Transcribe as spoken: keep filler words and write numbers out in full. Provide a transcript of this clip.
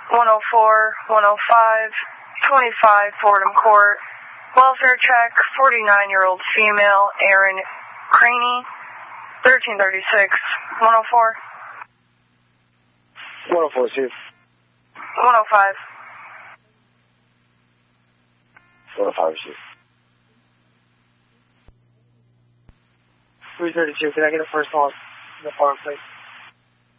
one oh four, one oh five, twenty-five Fordham Court. Welfare check, forty-nine-year-old female, Erin Craney, thirteen thirty-six, one oh four. one oh four, Chief. one oh five. one oh five, Chief. three thirty-two, can I get a first call in the farm, please?